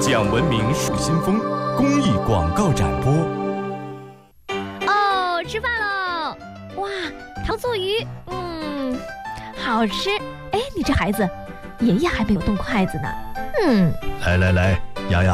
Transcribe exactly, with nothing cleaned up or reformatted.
讲文明树新风公益广告展播。 哦，吃饭喽！哇，糖醋鱼，嗯，好吃。哎，你这孩子，爷爷还没有动筷子呢。嗯， 来来来，丫丫，